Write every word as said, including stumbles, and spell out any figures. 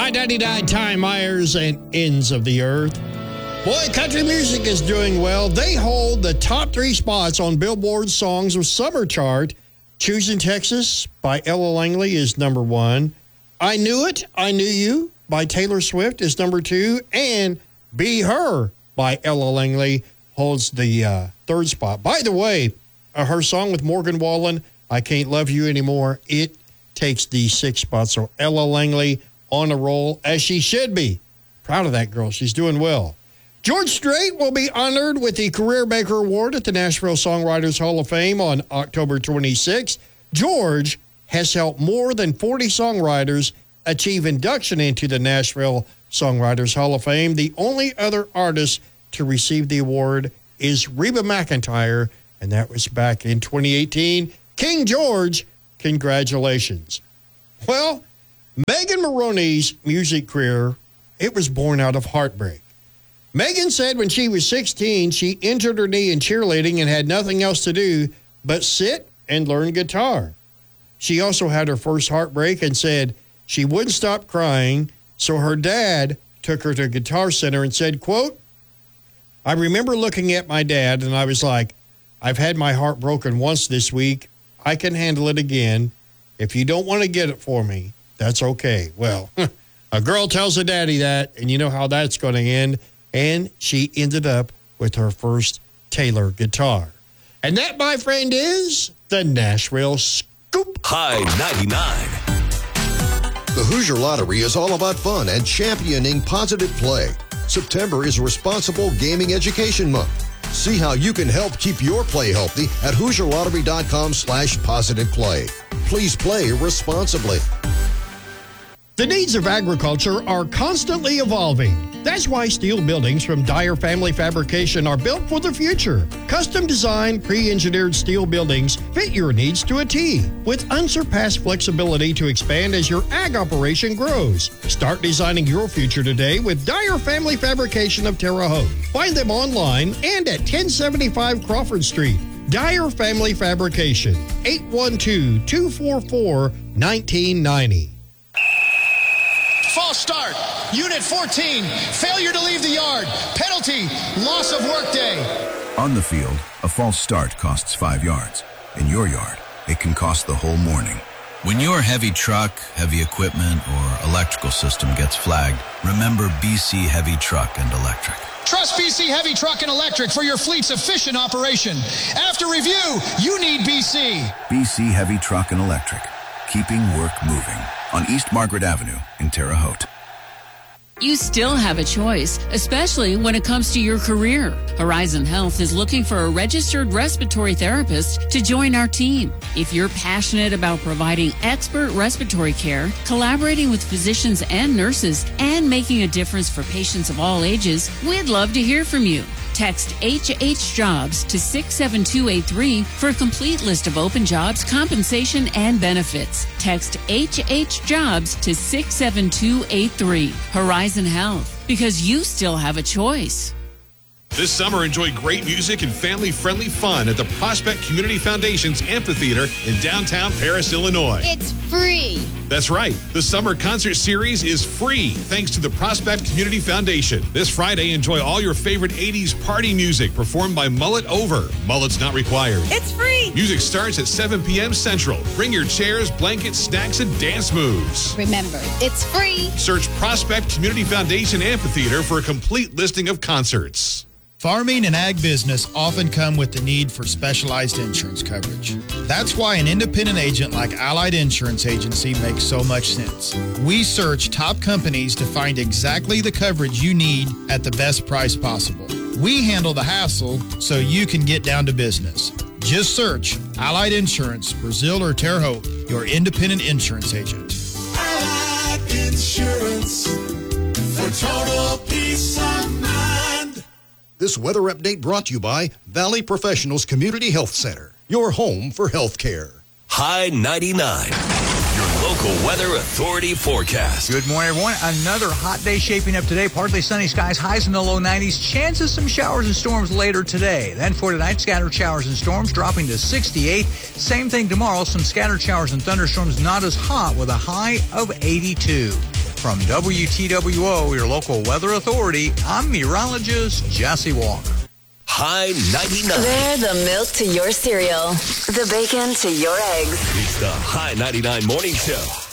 I ninety-nine Time Myers and Ends of the Earth. Boy, country music is doing well. They hold the top three spots on Billboard's Songs of Summer chart. Choosing Texas by Ella Langley is number one. I Knew It, I Knew You by Taylor Swift is number two. And Be Her by Ella Langley holds the uh, third spot. By the way, uh, her song with Morgan Wallen, I Can't Love You Anymore, it takes the sixth spot. So Ella Langley on a roll, as she should be. Proud of that girl. She's doing well. George Strait will be honored with the Career Maker Award at the Nashville Songwriters Hall of Fame on October twenty-sixth. George has helped more than forty songwriters achieve induction into the Nashville Songwriters Hall of Fame. The only other artist to receive the award is Reba McEntire, and that was back in twenty eighteen. King George, congratulations. Well, Megan Moroney's music career, it was born out of heartbreak. Megan said when she was sixteen, she injured her knee in cheerleading and had nothing else to do but sit and learn guitar. She also had her first heartbreak and said she wouldn't stop crying, so her dad took her to Guitar Center and said, quote, I remember looking at my dad and I was like, I've had my heart broken once this week. I can handle it again. If you don't want to get it for me, that's okay. Well, a girl tells a daddy that, and you know how that's going to end. And she ended up with her first Taylor guitar. And that, my friend, is the Nashville Scoop. High ninety-nine. The Hoosier Lottery is all about fun and championing positive play. September is Responsible Gaming Education Month. See how you can help keep your play healthy at Hoosier Lottery dot com slash positive play. Please play responsibly. The needs of agriculture are constantly evolving. That's why steel buildings from Dyer Family Fabrication are built for the future. Custom designed, pre-engineered steel buildings fit your needs to a T, with unsurpassed flexibility to expand as your ag operation grows. Start designing your future today with Dyer Family Fabrication of Terre Haute. Find them online and at ten seventy-five Crawford Street. Dyer Family Fabrication, eight one two, two four four, one nine nine zero. False start. Unit fourteen. Failure to leave the yard. Penalty. Loss of workday. On the field, a false start costs five yards. In your yard, it can cost the whole morning. When your heavy truck, heavy equipment, or electrical system gets flagged, remember B C Heavy Truck and Electric. Trust B C Heavy Truck and Electric for your fleet's efficient operation. After review, you need B C. B C Heavy Truck and Electric. Keeping work moving. On East Margaret Avenue in Terre Haute. You still have a choice, especially when it comes to your career. Horizon Health is looking for a registered respiratory therapist to join our team. If you're passionate about providing expert respiratory care, collaborating with physicians and nurses, and making a difference for patients of all ages, we'd love to hear from you. Text H H Jobs to six seven two eight three for a complete list of open jobs, compensation, and benefits. Text H H Jobs to six seven two eight three. Horizon Health, because you still have a choice. This summer, enjoy great music and family-friendly fun at the Prospect Community Foundation's Amphitheater in downtown Paris, Illinois. It's free. That's right. The summer concert series is free thanks to the Prospect Community Foundation. This Friday, enjoy all your favorite eighties party music performed by Mullet Over. Mullet's not required. It's free. Music starts at seven p.m. Central. Bring your chairs, blankets, snacks, and dance moves. Remember, it's free. Search Prospect Community Foundation Amphitheater for a complete listing of concerts. Farming and ag business often come with the need for specialized insurance coverage. That's why an independent agent like Allied Insurance Agency makes so much sense. We search top companies to find exactly the coverage you need at the best price possible. We handle the hassle so you can get down to business. Just search Allied Insurance, Brazil or Terre Haute, your independent insurance agent. Allied Insurance for total peace of mind. This weather update brought to you by Valley Professionals Community Health Center, your home for health care. High ninety-nine, your local weather authority forecast. Good morning, everyone. Another hot day shaping up today. Partly sunny skies, highs in the low nineties. Chances some showers and storms later today. Then for tonight, scattered showers and storms dropping to sixty-eight. Same thing tomorrow. Some scattered showers and thunderstorms, not as hot with a high of eighty-two. From W T W O, your local weather authority, I'm meteorologist Jesse Walker. High ninety-nine. They're the milk to your cereal, the bacon to your eggs. It's the High ninety-nine Morning Show.